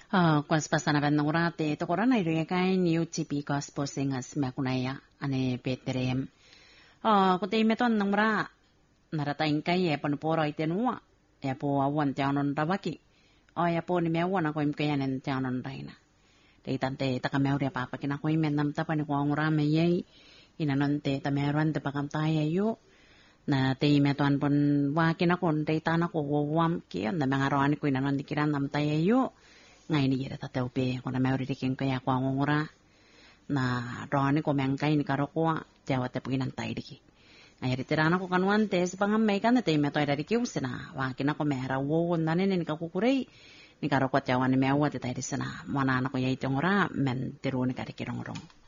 Kuas pasana ben ngurate to korana ire kai new chipi gospel singers makunaya ane petrem. Kote meton nangmra narata ingkai e pon poro itenua e po awan tianon rabaki. Ya po ni mewan ako imkayanen tianon raina. Dei tante takameuria papa kina ko imenam tapani ko ngurame yei inanon te tameruan te pakam tayo yo. Na te meton pon wakin ako dei tanako wam kian na mangaroani ko inanon dikiran nam tayo yo. Ngay ni yera tatau pe ko na meuri dikin kaya ko ngura na roni ko mengkai ni karo ko jawa te puginan tai diki ay ritirana ko kanuan te sepangam mai kan te meto dari kiusena wa kina ko mera wo nane ni ka kukurei ni karo ko jawa ni mewa te tai disena mana na ko yai tongora men tiru ni ka dikirong rong